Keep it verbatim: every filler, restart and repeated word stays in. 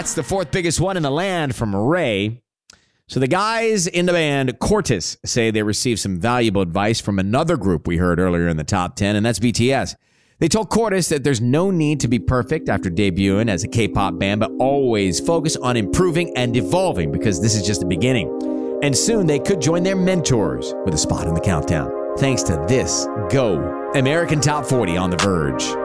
That's the fourth biggest one in the land from Ray. So the guys in the band Cortis say they received some valuable advice from another group we heard earlier in the top ten, and that's B T S. They told Cortis that there's no need to be perfect after debuting as a K-pop band, but always focus on improving and evolving because this is just the beginning. And soon they could join their mentors with a spot in the countdown. Thanks to this Go American Top forty on The Verge.